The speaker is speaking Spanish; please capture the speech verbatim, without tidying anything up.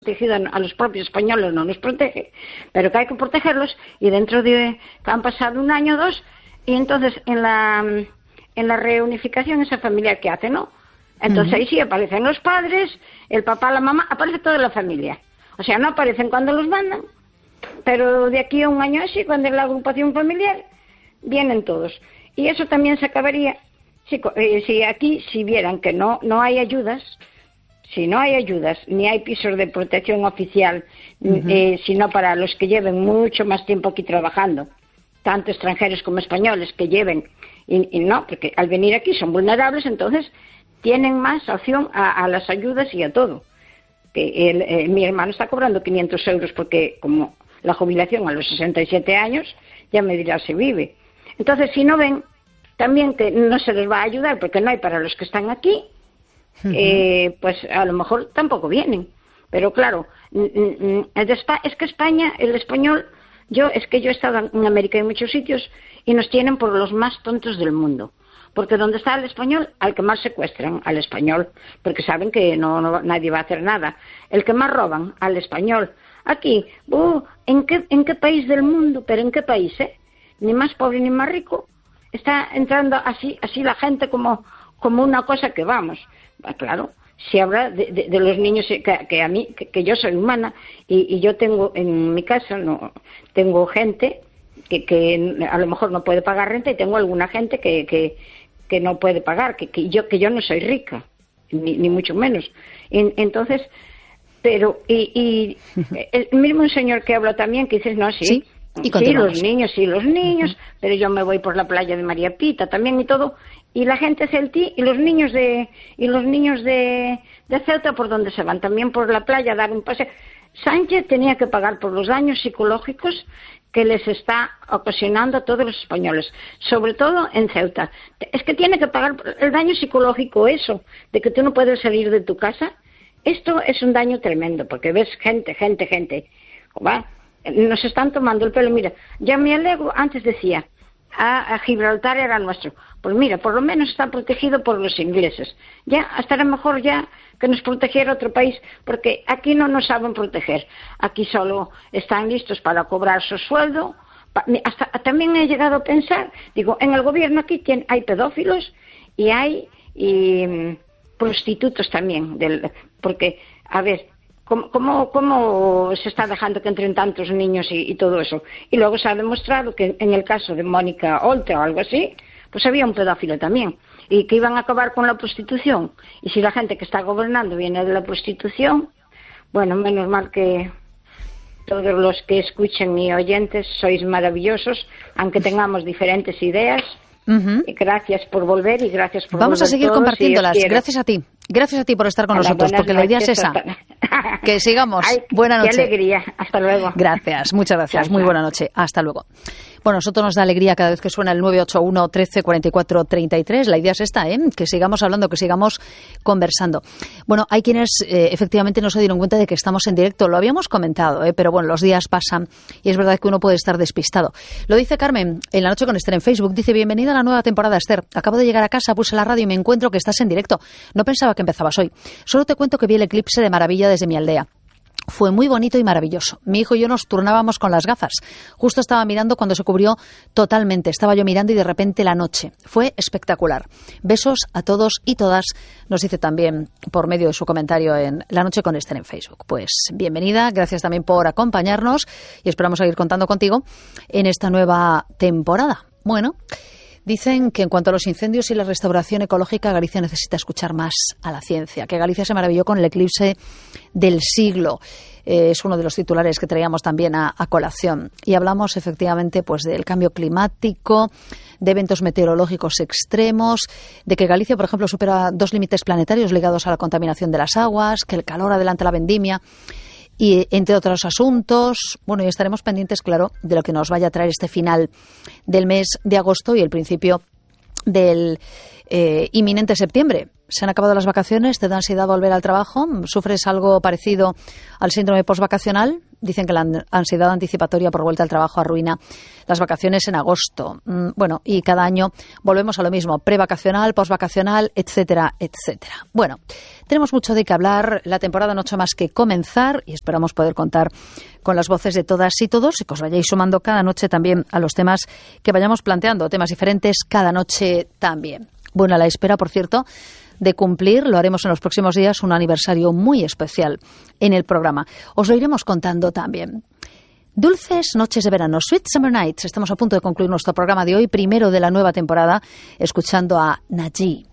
protegido a los propios españoles, no nos protege, pero que hay que protegerlos, y dentro de que han pasado un año o dos, y entonces en la en la reunificación esa familia que hace, ¿no? Entonces uh-huh. ahí sí aparecen los padres, el papá, la mamá, aparece toda la familia. O sea, no aparecen cuando los mandan, pero de aquí a un año así, cuando es la agrupación familiar, vienen todos. Y eso también se acabaría si, eh, si aquí, si vieran que no no hay ayudas. Si no hay ayudas, ni hay pisos de protección oficial, uh-huh. eh, sino para los que lleven mucho más tiempo aquí trabajando, tanto extranjeros como españoles que lleven, y, y no, porque al venir aquí son vulnerables, entonces tienen más opción a, a las ayudas y a todo. Que el, eh, mi hermano está cobrando quinientos euros porque como la jubilación a los sesenta y siete años, ya me dirá si vive. Entonces, si no ven, también que no se les va a ayudar porque no hay para los que están aquí, Uh-huh. Eh, pues a lo mejor tampoco vienen, pero claro, es que España, el español, yo es que yo he estado en América en muchos sitios y nos tienen por los más tontos del mundo, porque donde está el español, al que más secuestran, al español, porque saben que no, no nadie va a hacer nada, el que más roban, al español. Aquí, uh, ¿en qué, en qué país del mundo, pero en qué país, eh? Ni más pobre ni más rico, está entrando así, así la gente como, como una cosa que vamos. Claro, si habla de, de, de los niños que, que a mí, que, que yo soy humana y, y yo tengo en mi casa, no tengo gente que, que a lo mejor no puede pagar renta y tengo alguna gente que, que, que no puede pagar, que, que yo que yo no soy rica, ni, ni mucho menos. Y, entonces, pero, y, y el mismo señor que habla también, que dices, no, sí, sí, y sí los niños, sí, los niños, uh-huh. pero yo me voy por la playa de María Pita también y todo. Y la gente celtí y los niños de y los niños de, de Ceuta, ¿por dónde se van? También por la playa a dar un paseo. Sánchez tenía que pagar por los daños psicológicos que les está ocasionando a todos los españoles, sobre todo en Ceuta. Es que tiene que pagar el daño psicológico, eso, de que tú no puedes salir de tu casa. Esto es un daño tremendo, porque ves gente, gente, gente. ¿Va? Nos están tomando el pelo. Mira, ya me alegro, antes decía, a, a Gibraltar era nuestro. Pues mira, por lo menos está protegido por los ingleses. Ya, estará mejor ya que nos protegiera otro país, porque aquí no nos saben proteger. Aquí solo están listos para cobrar su sueldo. Hasta, también he llegado a pensar, digo, en el gobierno aquí tiene, hay pedófilos y hay y, prostitutos también, del, porque, a ver, ¿Cómo, cómo, ¿Cómo se está dejando que entren tantos niños y, y todo eso? Y luego se ha demostrado que en el caso de Mónica Oltra o algo así, pues había un pedófilo también, y que iban a acabar con la prostitución. Y si la gente que está gobernando viene de la prostitución, bueno, menos mal que todos los que escuchen y oyentes sois maravillosos, aunque tengamos diferentes ideas. Uh-huh. Gracias por volver y gracias por Vamos volver a seguir todos, compartiéndolas. Gracias a ti. Gracias a ti por estar con Hola, nosotros, porque la idea es esa. Hasta... Que sigamos. Ay, buena noche. Qué alegría. Hasta luego. Gracias, muchas gracias. Chao, Muy chao. buena noche. Hasta luego. Bueno, a nosotros nos da alegría cada vez que suena el nueve ocho uno, trece, cuarenta y cuatro, treinta y tres. La idea es esta, ¿eh? Que sigamos hablando, que sigamos conversando. Bueno, hay quienes eh, efectivamente no se dieron cuenta de que estamos en directo. Lo habíamos comentado, ¿eh? Pero bueno, los días pasan y es verdad que uno puede estar despistado. Lo dice Carmen en La Noche con Esther en Facebook. Dice, bienvenida a la nueva temporada, Esther. Acabo de llegar a casa, puse la radio y me encuentro que estás en directo. No pensaba que empezabas hoy. Solo te cuento que vi el eclipse de maravilla desde mi aldea. Fue muy bonito y maravilloso. Mi hijo y yo nos turnábamos con las gafas. Justo estaba mirando cuando se cubrió totalmente. Estaba yo mirando y de repente la noche. Fue espectacular. Besos a todos y todas, nos dice también por medio de su comentario en La Noche con Esther en Facebook. Pues bienvenida, gracias también por acompañarnos y esperamos seguir contando contigo en esta nueva temporada. Bueno, dicen que en cuanto a los incendios y la restauración ecológica, Galicia necesita escuchar más a la ciencia, que Galicia se maravilló con el eclipse del siglo. Eh, es uno de los titulares que traíamos también a, a colación. Y hablamos efectivamente pues del cambio climático, de eventos meteorológicos extremos, de que Galicia, por ejemplo, supera dos límites planetarios ligados a la contaminación de las aguas, que el calor adelanta la vendimia, y entre otros asuntos. Bueno, y estaremos pendientes, claro, de lo que nos vaya a traer este final del mes de agosto y el principio del eh, inminente septiembre. Se han acabado las vacaciones, te da ansiedad volver al trabajo, sufres algo parecido al síndrome postvacacional. dicen que la ansiedad anticipatoria por vuelta al trabajo arruina las vacaciones en agosto. Bueno, y cada año volvemos a lo mismo, prevacacional, posvacacional, etcétera, etcétera. Bueno, tenemos mucho de qué hablar, la temporada no ha hecho más que comenzar y esperamos poder contar con las voces de todas y todos y que os vayáis sumando cada noche también a los temas que vayamos planteando, temas diferentes cada noche también. Bueno, a la espera, por cierto, de cumplir, lo haremos en los próximos días, un aniversario muy especial en el programa. Os lo iremos contando también. Dulces noches de verano, Sweet Summer Nights. Estamos a punto de concluir nuestro programa de hoy, primero de la nueva temporada, escuchando a Naji.